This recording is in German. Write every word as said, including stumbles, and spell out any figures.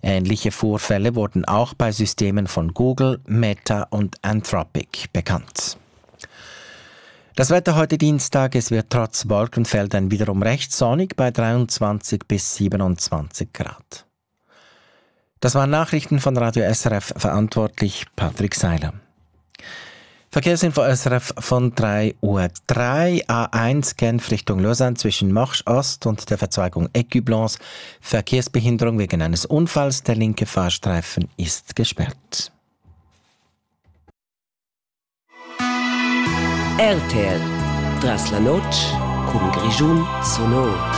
Ähnliche Vorfälle wurden auch bei Systemen von Google, Meta und Anthropic bekannt. Das Wetter heute Dienstag, es wird trotz Wolkenfeldern wiederum recht sonnig bei dreiundzwanzig bis siebenundzwanzig Grad. Das waren Nachrichten von Radio S R F, verantwortlich Patrick Seiler. Verkehrsinfo S R F von drei Uhr drei, A eins Genf Richtung Lausanne zwischen Marche Ost und der Verzweigung Écublens. Verkehrsbehinderung wegen eines Unfalls, der linke Fahrstreifen ist gesperrt. R T L, tras la noche, con Grigiun sonor.